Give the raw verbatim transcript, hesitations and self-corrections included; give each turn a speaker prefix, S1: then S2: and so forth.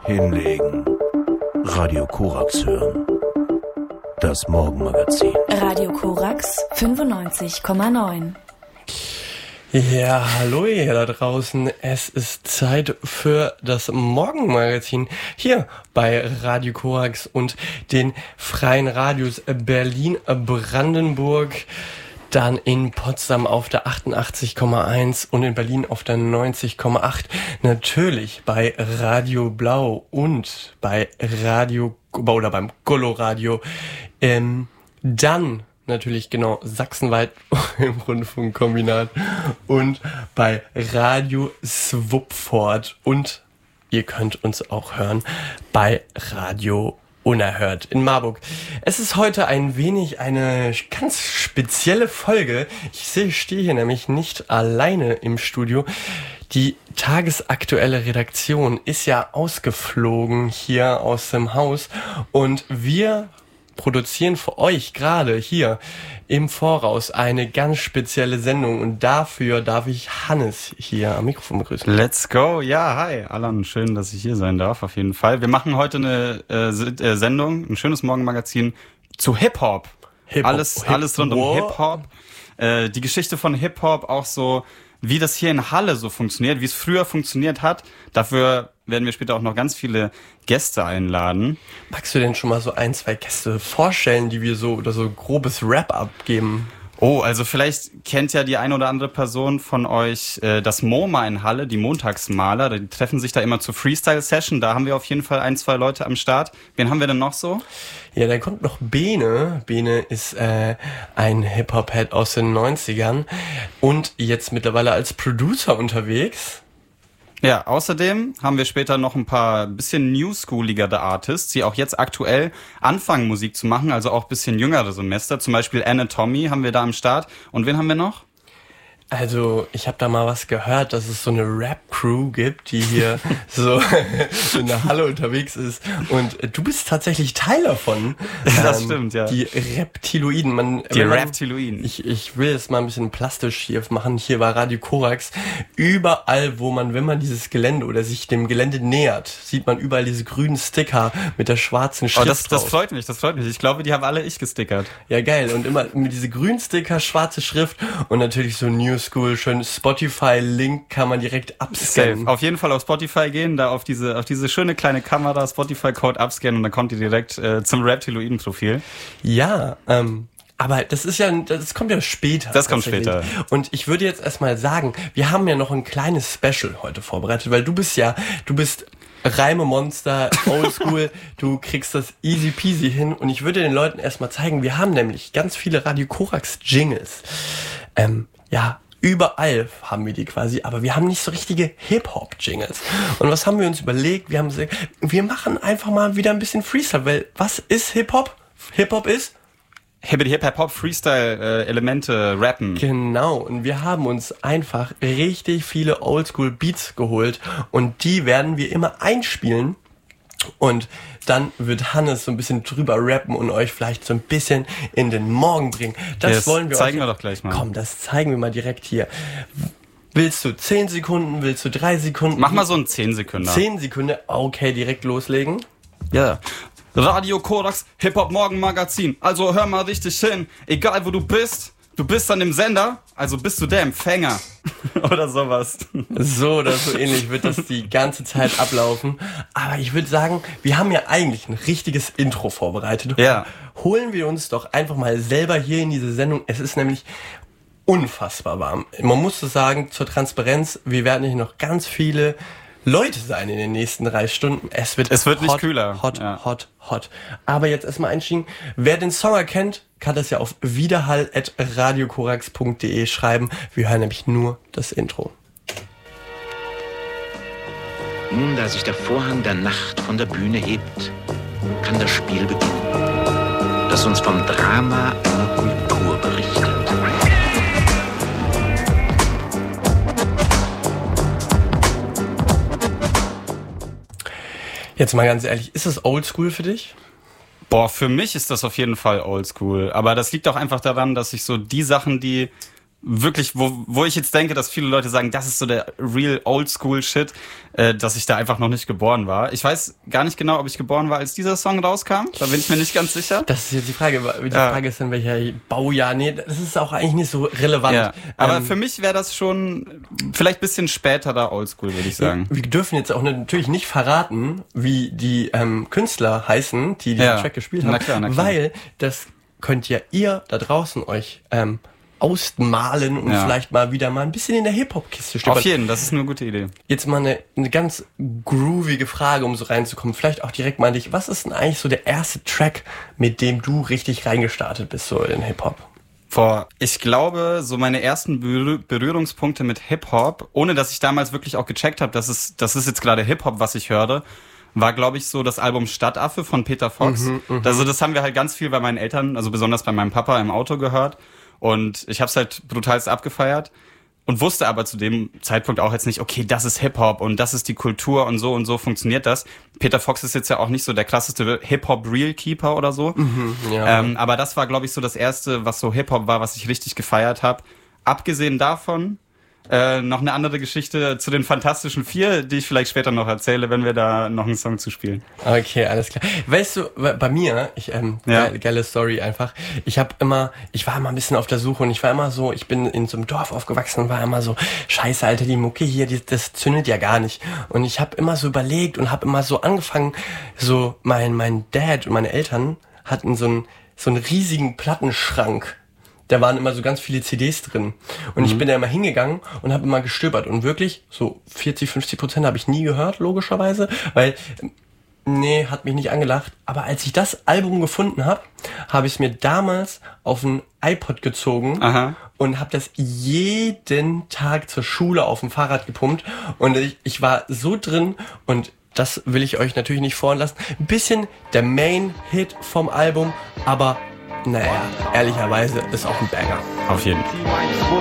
S1: Hinlegen. Radio Korax hören. Das Morgenmagazin.
S2: Radio Korax fünfundneunzig Komma neun.
S3: Ja, hallo ihr da draußen. Es ist Zeit für das Morgenmagazin hier bei Radio Korax und den freien Radios Berlin-Brandenburg, dann in Potsdam auf der achtundachtzig Komma eins und in Berlin auf der neunzig Komma acht. Natürlich bei Radio Blau und bei Radio oder beim Coloradio. Ähm, dann natürlich genau sachsenweit im Rundfunkkombinat und bei Radio Swupfort, und ihr könnt uns auch hören bei Radio Unerhört in Marburg. Es ist heute ein wenig eine ganz spezielle Folge. Ich sehe, stehe hier nämlich nicht alleine im Studio. Die tagesaktuelle Redaktion ist ja ausgeflogen hier aus dem Haus und wir produzieren für euch gerade hier im Voraus eine ganz spezielle Sendung, und dafür darf ich Hannes hier am Mikrofon begrüßen.
S4: Let's go. Ja, hi Alan, schön, dass ich hier sein darf, auf jeden Fall. Wir machen heute eine äh, Sendung, ein schönes Morgenmagazin zu Hip-Hop. Hip-Hop. Alles, Hip- alles rund um wow. Hip-Hop. Äh, die Geschichte von Hip-Hop, auch so, wie das hier in Halle so funktioniert, wie es früher funktioniert hat. Dafür werden wir später auch noch ganz viele Gäste einladen.
S3: Magst du denn schon mal so ein, zwei Gäste vorstellen, die wir so oder so grobes Wrap-up geben?
S4: Oh, also vielleicht kennt ja die eine oder andere Person von euch äh, das MoMA in Halle, die Montagsmaler. Die treffen sich da immer zur Freestyle-Session. Da haben wir auf jeden Fall ein, zwei Leute am Start. Wen haben wir denn noch so?
S3: Ja, da kommt noch Bene. Bene ist äh, ein Hip-Hop-Head aus den neunzigern und jetzt mittlerweile als Producer unterwegs.
S4: Ja, außerdem haben wir später noch ein paar bisschen newschooligere Artists, die auch jetzt aktuell anfangen, Musik zu machen, also auch ein bisschen jüngere Semester. Zum Beispiel Anatomy haben wir da am Start. Und wen haben wir noch?
S3: Also, ich habe da mal was gehört, dass es so eine Rap-Crew gibt, die hier so in der Halle unterwegs ist. Und du bist tatsächlich Teil davon.
S4: Das
S3: ähm,
S4: stimmt, ja.
S3: Die Reptiloiden. Man,
S4: die
S3: man,
S4: Reptiloiden.
S3: Ich, ich will es mal ein bisschen plastisch hier machen, hier bei Radio Korax. Überall, wo man, wenn man dieses Gelände oder sich dem Gelände nähert, sieht man überall diese grünen Sticker mit der schwarzen Schrift
S4: Oh, das, das
S3: drauf.
S4: freut mich, das freut mich. Ich glaube, die haben alle ich gestickert.
S3: Ja, geil. Und immer mit diese grünen Sticker, schwarze Schrift und natürlich so News School, schön Spotify-Link kann man direkt abscannen.
S4: Safe. Auf jeden Fall auf Spotify gehen, da auf diese auf diese schöne kleine Kamera Spotify-Code abscannen und dann kommt ihr direkt äh, zum Reptiloiden-Profil.
S3: Ja, ähm, aber das ist ja, das kommt ja später.
S4: Das kommt später.
S3: Und ich würde jetzt erstmal sagen, wir haben ja noch ein kleines Special heute vorbereitet, weil du bist ja, du bist Reime-Monster, Oldschool, du kriegst das easy peasy hin, und ich würde den Leuten erstmal zeigen, wir haben nämlich ganz viele Radio Korax Jingles. Ähm, ja, überall haben wir die quasi, aber wir haben nicht so richtige Hip-Hop-Jingles. Und was haben wir uns überlegt? Wir haben gesagt, wir machen einfach mal wieder ein bisschen Freestyle, weil was ist Hip-Hop? Hip-Hop ist
S4: Hip-Hop, Freestyle, äh, Elemente, Rappen.
S3: Genau, und wir haben uns einfach richtig viele Oldschool-Beats geholt und die werden wir immer einspielen. Und dann wird Hannes so ein bisschen drüber rappen und euch vielleicht so ein bisschen in den Morgen bringen. Das
S4: yes,
S3: wollen wir
S4: zeigen
S3: euch.
S4: wir doch gleich mal.
S3: Komm, das zeigen wir mal direkt hier. Willst du zehn Sekunden? Willst du drei Sekunden?
S4: Mach mal so einen zehn Sekunden.
S3: zehn Sekunden? Okay, direkt loslegen.
S4: Ja. Radio Korax, Hip-Hop-Morgenmagazin. Also hör mal richtig hin. Egal wo du bist, du bist an dem Sender, also bist du der Empfänger. Oder sowas.
S3: So oder so ähnlich wird das die ganze Zeit ablaufen. Aber ich würde sagen, wir haben ja eigentlich ein richtiges Intro vorbereitet.
S4: Ja.
S3: Holen wir uns doch einfach mal selber hier in diese Sendung. Es ist nämlich unfassbar warm. Man muss so sagen, zur Transparenz, wir werden hier noch ganz viele Leute sein in den nächsten drei Stunden. Es wird,
S4: es wird
S3: hot,
S4: nicht kühler.
S3: Hot,
S4: ja.
S3: hot, hot. Aber jetzt erstmal einstiegen. Wer den Song erkennt, kann das ja auf widerhall at radiokorax punkt de schreiben. Wir hören nämlich nur das Intro.
S5: Nun, da sich der Vorhang der Nacht von der Bühne hebt, kann das Spiel beginnen, das uns vom Drama einer Kultur berichtet.
S3: Jetzt mal ganz ehrlich, ist das Oldschool für dich?
S4: Boah, für mich ist das auf jeden Fall Oldschool. Aber das liegt auch einfach daran, dass ich so die Sachen, die wirklich, wo, wo ich jetzt denke, dass viele Leute sagen, das ist so der real Oldschool-Shit, äh, dass ich da einfach noch nicht geboren war. Ich weiß gar nicht genau, ob ich geboren war, als dieser Song rauskam. Da bin ich mir nicht ganz sicher.
S3: Das ist jetzt die Frage. Die ja. Frage ist dann, welcher Baujahr. Nee, das ist auch eigentlich nicht so relevant.
S4: Ja. Aber
S3: ähm,
S4: für mich wäre das schon vielleicht ein bisschen späterer Oldschool, würde ich sagen.
S3: Wir dürfen jetzt auch natürlich nicht verraten, wie die ähm, Künstler heißen, die diesen
S4: ja.
S3: Track gespielt haben.
S4: Na klar, na klar.
S3: Weil das könnt ja ihr da draußen euch ähm, ausmalen und ja. vielleicht mal wieder mal ein bisschen in der Hip-Hop-Kiste stöbern.
S4: Auf jeden, das ist eine gute Idee.
S3: Jetzt mal eine, eine ganz groovige Frage, um so reinzukommen. Vielleicht auch direkt mal an dich. Was ist denn eigentlich so der erste Track, mit dem du richtig reingestartet bist, so in Hip-Hop?
S4: Vor, ich glaube, so meine ersten Berührungspunkte mit Hip-Hop, ohne dass ich damals wirklich auch gecheckt habe, dass es, das ist jetzt gerade Hip-Hop, was ich höre, war, glaube ich, so das Album Stadtaffe von Peter Fox. Mhm, also das haben wir halt ganz viel bei meinen Eltern, also besonders bei meinem Papa im Auto gehört. Und ich habe es halt brutalst abgefeiert und wusste aber zu dem Zeitpunkt auch jetzt nicht, okay, das ist Hip-Hop und das ist die Kultur und so und so funktioniert das. Peter Fox ist jetzt ja auch nicht so der klassischste Hip-Hop-Real-Keeper oder so. Mhm, ja. ähm, aber das war, glaube ich, so das Erste, was so Hip-Hop war, was ich richtig gefeiert habe. Abgesehen davon Äh, noch eine andere Geschichte zu den Fantastischen Vier, die ich vielleicht später noch erzähle, wenn wir da noch einen Song zu spielen.
S3: Okay, alles klar. Weißt du, bei mir, ich ähm, ja. geile, geile Story einfach. Ich habe immer, ich war immer ein bisschen auf der Suche und ich war immer so, ich bin in so einem Dorf aufgewachsen und war immer so, scheiße, Alter, die Mucke hier, die, das zündet ja gar nicht. Und ich habe immer so überlegt und habe immer so angefangen, so mein mein Dad und meine Eltern hatten so einen so einen riesigen Plattenschrank. Da waren immer so ganz viele C Ds drin. Und mhm. ich bin da immer hingegangen und habe immer gestöbert. Und wirklich, so vierzig, fünfzig Prozent habe ich nie gehört, logischerweise. Weil, nee, hat mich nicht angelacht. Aber als ich das Album gefunden habe, habe ich es mir damals auf ein iPod gezogen. Aha. Und habe das jeden Tag zur Schule auf dem Fahrrad gepumpt. Und ich, ich war so drin und das will ich euch natürlich nicht voranlassen. Ein bisschen der Main-Hit vom Album, aber naja, ehrlicherweise ist auch ein Banger.
S4: Auf jeden Fall.